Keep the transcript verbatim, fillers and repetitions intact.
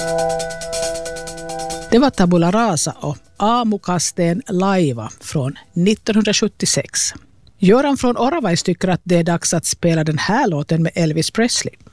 Det var Tabula Rasa och Aamukasten Laiva från nittonhundrasjuttiosex. Göran från Oravais tycker att det är dags att spela den här låten med Elvis Presley.